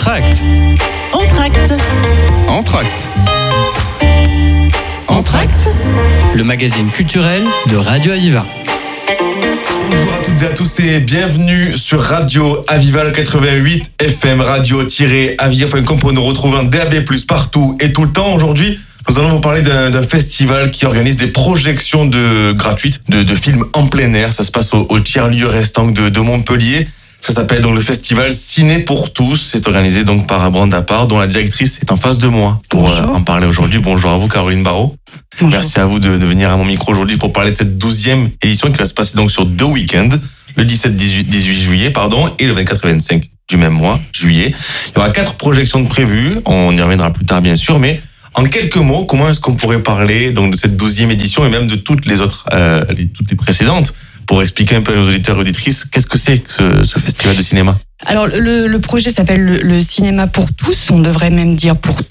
Entracte. Entracte. Entracte. Entracte. Le magazine culturel de Radio Aviva. Bonjour à toutes et à tous et bienvenue sur Radio Aviva, le 88 FM, radio-aviva.com pour nous retrouver en DAB+, partout et tout le temps. Aujourd'hui, nous allons vous parler d'un festival qui organise des projections gratuites de films en plein air. Ça se passe au tiers-lieu restant de Montpellier. Ça s'appelle donc le festival Ciné pour tous. C'est organisé donc par Branda Parr, dont la directrice est en face de moi pour en parler aujourd'hui. Bonjour à vous, Caroline Barraud. Bonjour. Merci à vous de venir à mon micro aujourd'hui pour parler de cette 12e édition qui va se passer donc sur 2 week-ends, le 17-18 juillet, et le 24 et 25 du même mois, juillet. Il y aura 4 projections de prévues. On y reviendra plus tard, bien sûr, mais en quelques mots, comment est-ce qu'on pourrait parler donc de cette 12e édition et même de toutes les autres, toutes les précédentes, pour expliquer un peu à nos auditeurs et auditrices qu'est-ce que c'est que ce festival de cinéma? Alors le projet s'appelle le cinéma pour tous, on devrait même dire pour